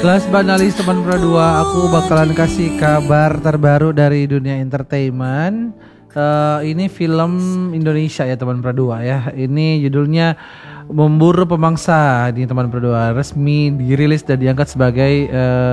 Last but not least teman Pro 2, aku bakalan kasih kabar terbaru dari dunia entertainment. Ini film Indonesia ya teman Pro 2 ya. Ini judulnya Memburu Pemangsa di teman Pro 2, resmi dirilis dan diangkat sebagai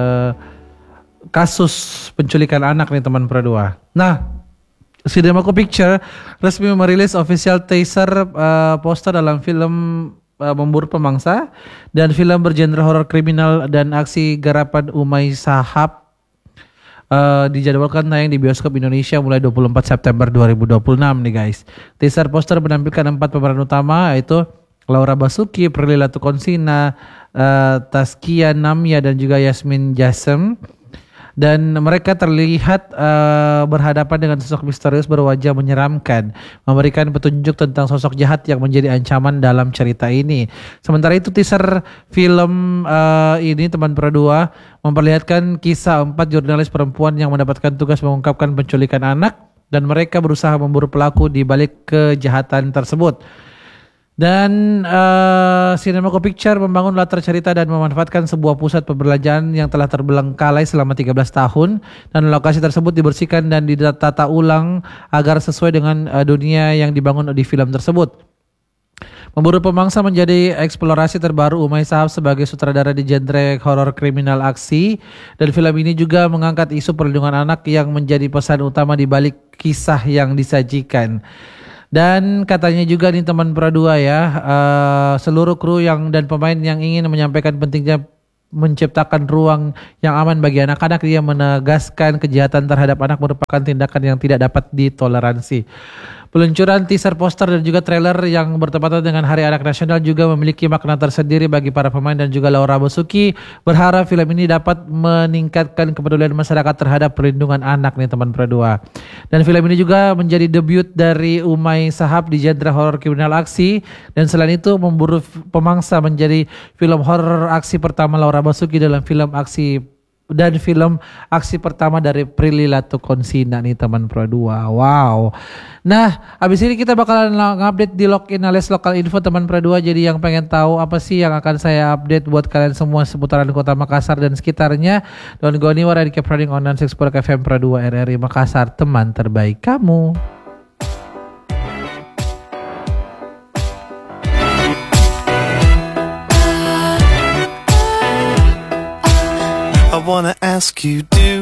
kasus penculikan anak nih teman Pro 2. Nah, Cinemako Picture resmi merilis official teaser poster dalam film Memburu Pemangsa dan film bergenre horor kriminal dan aksi garapan Umay Shahab dijadwalkan tayang di bioskop Indonesia mulai 24 September 2026 nih guys. Teaser poster menampilkan 4 pemeran utama yaitu Laura Basuki, Prilly Latuconsina, Taskia Namya dan juga Yasmin Jasem. Dan mereka terlihat berhadapan dengan sosok misterius berwajah menyeramkan, memberikan petunjuk tentang sosok jahat yang menjadi ancaman dalam cerita ini. Sementara itu teaser film ini teman Pro 2 memperlihatkan kisah 4 jurnalis perempuan yang mendapatkan tugas mengungkapkan penculikan anak dan mereka berusaha memburu pelaku di balik kejahatan tersebut. Dan Cinemako Picture membangun latar cerita dan memanfaatkan sebuah pusat perbelanjaan yang telah terbengkalai selama 13 tahun dan lokasi tersebut dibersihkan dan ditata ulang agar sesuai dengan dunia yang dibangun di film tersebut. Memburu Pemangsa menjadi eksplorasi terbaru Umay Shahab sebagai sutradara di genre horor kriminal aksi, dan film ini juga mengangkat isu perlindungan anak yang menjadi pesan utama di balik kisah yang disajikan. Dan katanya juga nih teman Pro 2 ya, seluruh kru dan pemain yang ingin menyampaikan pentingnya menciptakan ruang yang aman bagi anak-anak, dia menegaskan kejahatan terhadap anak merupakan tindakan yang tidak dapat ditoleransi. Peluncuran teaser poster dan juga trailer yang bertepatan dengan Hari Anak Nasional juga memiliki makna tersendiri bagi para pemain dan juga Laura Basuki berharap film ini dapat meningkatkan kepedulian masyarakat terhadap perlindungan anak nih teman Pro 2. Dan film ini juga menjadi debut dari Umay Shahab di genre horor kriminal aksi, dan selain itu Memburu Pemangsa menjadi film horor aksi pertama Laura Basuki dalam film aksi pertama dari Prilly Latuconsina nih teman Pro 2. Wow. Nah, abis ini kita bakalan ngupdate di Login alias Lokal Info teman Pro 2. Jadi yang pengen tahu apa sih yang akan saya update buat kalian semua seputaran Kota Makassar dan sekitarnya, don't go anywhere and keep running on 96 FM Pro 2 RRI Makassar, teman terbaik kamu. I wanna ask you, do